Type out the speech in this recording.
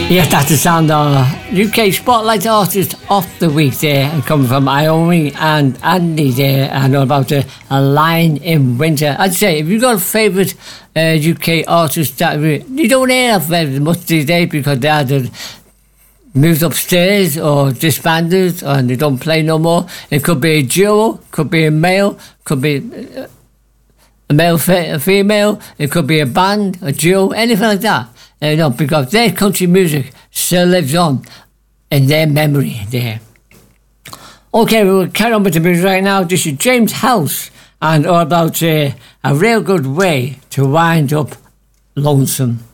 Yes, that's the sound of UK Spotlight Artist of the Week there, coming from Ione and Andy there, and all about a line in winter. I'd say, if you've got a favourite UK artist that you don't hear of very much these days because they either moved upstairs or disbanded and they don't play no more. It could be a duo, could be a male, could be a male, a female, it could be a band, a duo, anything like that. No, because their country music still lives on in their memory there. Okay, we'll carry on with the music right now. This is James House and all about a real good way to wind up lonesome.